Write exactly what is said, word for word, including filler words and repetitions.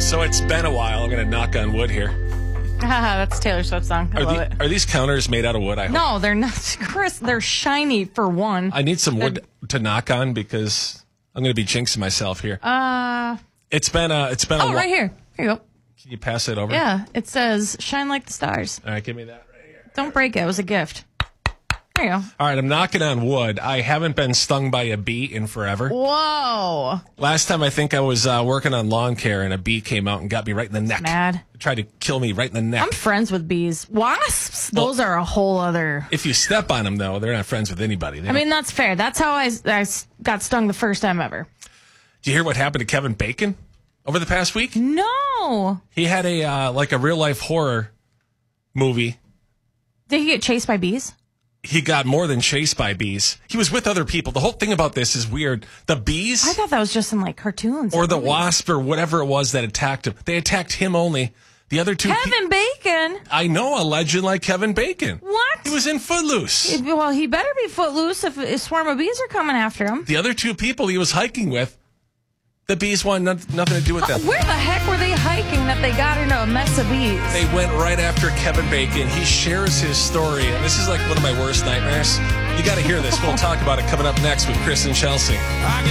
So it's been a while. I'm going to knock on wood here. That's Taylor Swift's song. I Are, love the, it. are these counters made out of wood? I hope. No, they're not. Chris, they're shiny for one. I need some wood to knock on because I'm going to be jinxing myself here. Uh, it's been a, it's been a oh, while. right here. Here you go. Can you pass it over? Yeah, it says shine like the stars. All right, give me that right here. Don't break it. It was a gift. There you go. All right, I'm knocking on wood. I haven't been stung by a bee in forever. Whoa. Last time I think I was uh, working on lawn care and a bee came out and got me right in the neck. Mad. It tried to kill me right in the neck. I'm friends with bees. Wasps, Well, those are a whole other. If you step on them, though, they're not friends with anybody. They I don't- mean, that's fair. That's how I, I got stung the first time ever. Did you hear what happened to Kevin Bacon over the past week? No. He had a uh, like a real life horror movie. Did he get chased by bees? He got more than chased by bees. He was with other people. The whole thing about this is weird. The bees I thought that was just in like cartoons. or the Really? wasp or whatever it was that attacked him, they attacked him only. The other two pe- Kevin Bacon. I know a legend like Kevin Bacon. What? He was in Footloose. Well, he better be footloose if a swarm of bees are coming after him. The other two people he was hiking with, the bees wanted no- nothing to do with them. Where the heck were they hiking that they got into a mess of bees? They went right after Kevin Bacon. He shares his story, and this is like one of my worst nightmares. You got to hear this. We'll talk about it coming up next with Chris and Chelsea.